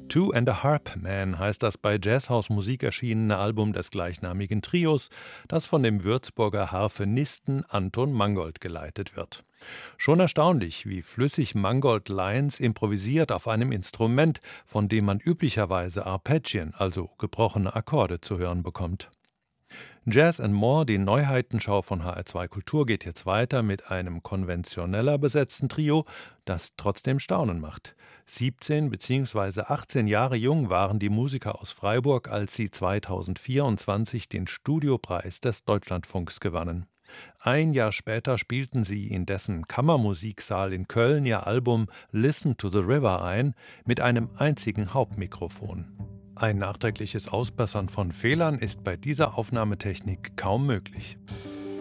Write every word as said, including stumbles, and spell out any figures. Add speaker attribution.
Speaker 1: Two and a Harp Man heißt das bei Jazzhaus Musik erschienene Album des gleichnamigen Trios, das von dem Würzburger Harfenisten Anton Mangold geleitet wird. Schon erstaunlich, wie flüssig Mangold Lines improvisiert auf einem Instrument, von dem man üblicherweise Arpeggien, also gebrochene Akkorde, zu hören bekommt. Jazz and More, die Neuheitenschau von H R zwei Kultur, geht jetzt weiter mit einem konventioneller besetzten Trio, das trotzdem Staunen macht. siebzehn bzw. achtzehn Jahre jung waren die Musiker aus Freiburg, als sie zweitausendvierundzwanzig den Studiopreis des Deutschlandfunks gewannen. Ein Jahr später spielten sie in dessen Kammermusiksaal in Köln ihr Album Listen to the River ein, mit einem einzigen Hauptmikrofon. Ein nachträgliches Ausbessern von Fehlern ist bei dieser Aufnahmetechnik kaum möglich.